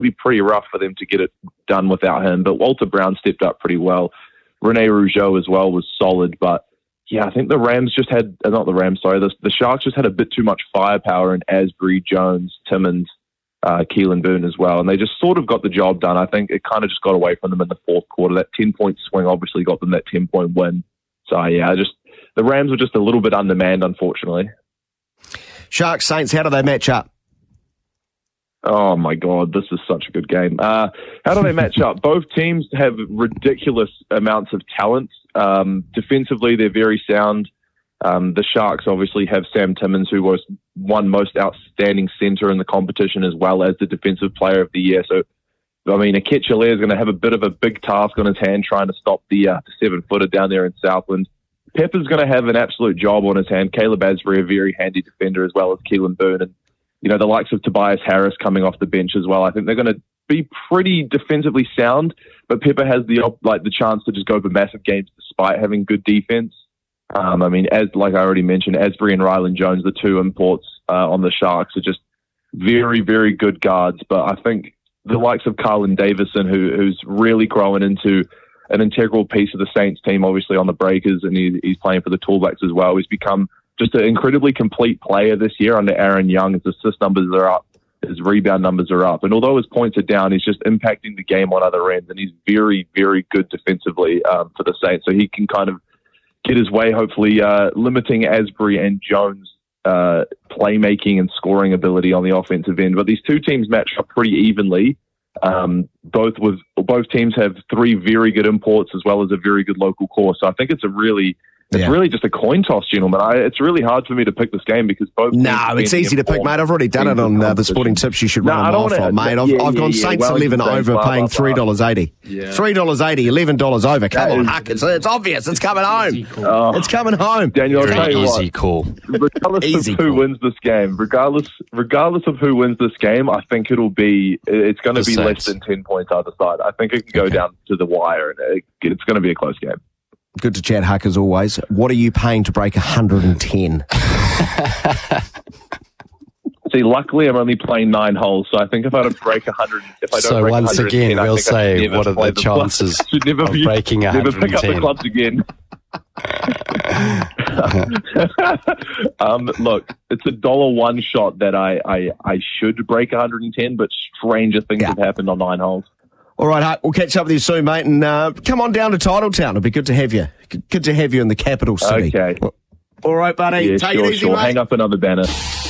be pretty rough for them to get it done without him. But Walter Brown stepped up pretty well. Rene Rougeau as well was solid. But yeah, I think the Rams just had, not the Rams, sorry, the Sharks just had a bit too much firepower in Asbury, Jones, Timmins, Keelan Boone as well. And they just sort of got the job done. I think it kind of just got away from them in the fourth quarter. That 10-point swing obviously got them that 10-point win. So yeah, the Rams were just a little bit undermanned, unfortunately. Sharks, Saints, how do they match up? Oh my God, this is such a good game. How do they match up? Both teams have ridiculous amounts of talent. Defensively, they're very sound. The Sharks obviously have Sam Timmins, who was won most outstanding centre in the competition, as well as the defensive player of the year. So, I mean, Aketch Alaire is going to have a bit of a big task on his hand trying to stop the 7-footer down there in Southland. Pepper's going to have an absolute job on his hand. Caleb Asbury, a very handy defender, as well as Keelan Boone. And, you know, the likes of Tobias Harris coming off the bench as well. I think they're going to be pretty defensively sound, but Pepper has the chance to just go for massive games despite having good defense. I mean, like I already mentioned, Asbury and Ryland Jones, the two imports on the Sharks, are just very, very good guards. But I think the likes of Carlin Davison, who's really growing into an integral piece of the Saints team, obviously on the Breakers, and he's playing for the Tallbacks as well. He's become just an incredibly complete player this year under Aaron Young. His assist numbers are up, his rebound numbers are up. And although his points are down, he's just impacting the game on other ends. And he's very, very good defensively for the Saints. So he can kind of get his way, hopefully limiting Asbury and Jones' playmaking and scoring ability on the offensive end. But these two teams match up pretty evenly. Both teams have three very good imports as well as a very good local core. So I think it's really just a coin toss, gentlemen. It's really hard for me to pick this game because both. No, it's easy to pick, mate. I've already done it on the Sporting Tips. You should run a mile from, mate. I've gone Saints 11 over, paying $3.80. Yeah. $3.80, $11 over. Come on, Huck. It's obvious. It's coming home. It's coming home. Daniel, I'll tell you easy call. Regardless of who wins this game, regardless of who wins this game, I think it's going to be less than 10 points either side. I think it can go down to the wire, and it's going to be a close game. Good to chat, Huck, as always. What are you paying to break 110? See, luckily I'm only playing 9 holes, so I think if I don't break 100, so once again, we'll say, what are the chances of breaking 110? Never pick up the clubs again. Look, it's a $1 shot that I should break 110, but stranger things have happened on 9 holes. All right, Huck, we'll catch up with you soon, mate, and come on down to Titletown. It'll be good to have you. Good to have you in the capital city. Okay. All right, buddy. Yeah, Take it easy, sure. mate. Hang up another banner.